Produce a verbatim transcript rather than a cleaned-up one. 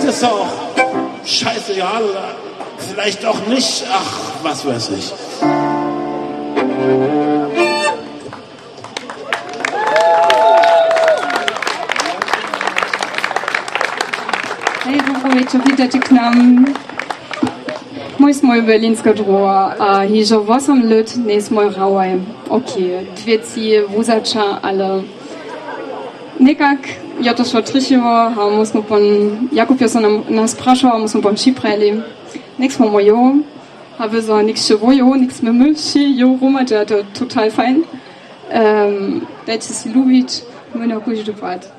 ist auch scheißegal oder vielleicht auch nicht. Ach, was weiß ich. Hej, dobrowieczór, witajcie k nam. Mój smoj berlinska droga, a hižo osam let nie smoj rałaj. Okej, dwie ci wuzacza, ale nekak ja to šlo trišivo, a musimo pon, Jakub je se nam, nas sprašal, a musimo pon ši preli. Nek smo mojo, a vi so nek še vojo, nek sme my ši, jo, Roma, to je total fajn. Um, Dajte si ljubiť, my na kuž dopat.